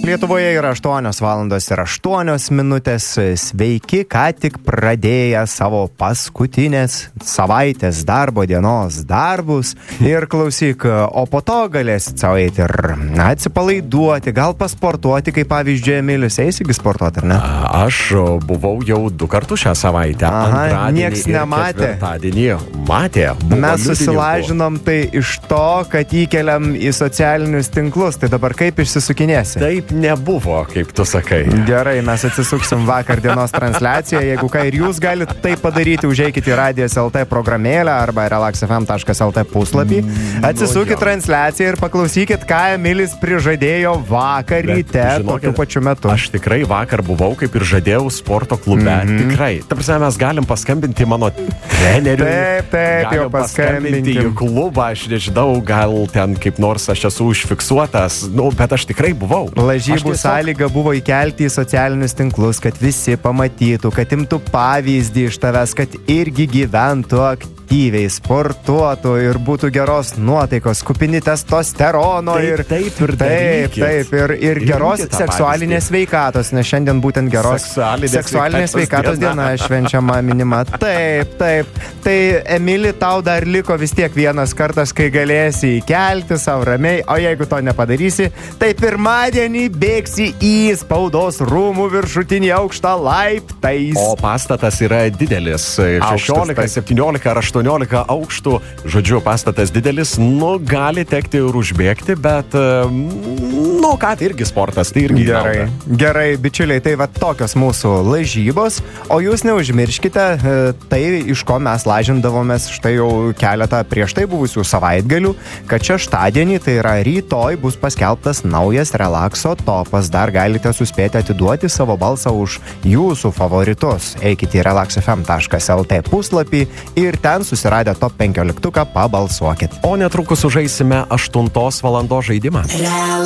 Lietuvoje yra 8:08. Sveiki, ką tik pradėję savo paskutinės savaitės darbo dienos darbus. Ir klausyk, o po to galėsit savo eiti ir atsipalaiduoti, gal pasportuoti, kaip pavyzdžiui Emilis. Eisigi sportuoti, ar ne? Aš buvau jau 2 kartus šią savaitę. Nieks nematė. Matė. Mes susilažinom tai iš to, kad įkeliam į socialinius tinklus. Tai dabar kaip išsisukinėsi? Taip nebuvo, kaip tu sakai. Gerai, mes atsisuksim vakar dienos transliaciją. Jeigu ką ir jūs galite tai padaryti, užeikite į Radijas.lt programėlę arba relaxfm.lt puslapį. Atsisukit transliaciją ir paklausykit, ką Emilis prižadėjo vakar ryte tokiu pačiu metu. Aš tikrai vakar buvau, kaip ir žadėjau, sporto klube. Tikrai. Ta prasme, mes galim paskambinti mano treneriui. Taip, jau paskambinti į klubą. Aš nežinau, gal ten kaip nors aš esu užfiksuotas. Bet aš tikrai buvau. Lažybų sąlyga buvo įkelti į socialinius tinklus, kad visi pamatytų, kad imtų pavyzdį iš tavęs, kad irgi gyventų aktyviai, sportuotų ir būtų geros nuotaikos, kupini testosterono ir geros seksualinės sveikatos, nes šiandien būtent geros seksualinės sveikatos diena švenčiama minima. Taip. Tai Emili, tau dar liko vis tiek vienas kartas, kai galėsi įkelti savo ramiai, o jeigu to nepadarysi, tai pirmadienį bėgsi į spaudos rūmų viršutinį aukštą laiptais. O pastatas yra didelis, 16, 17 ar 18 aukštų, žodžiu, pastatas didelis, gali tekti ir užbėgti, bet, ką, tai irgi sportas, tai irgi Gerai, bičiuliai, tai va tokios mūsų lažybos, o jūs neužmirškite tai, iš ko mes lažindavomės štai jau keletą prieš tai buvusių savaitgalių, kad šeštadienį, tai yra rytoj, bus paskelbtas naujas relakso topas. Dar galite suspėti atiduoti savo balsą už jūsų favoritus. Eikite į relaxfm.lt puslapį ir ten susiradę top 15 pabalsuokit. O netrukus užaisime 8 valandos žaidimą.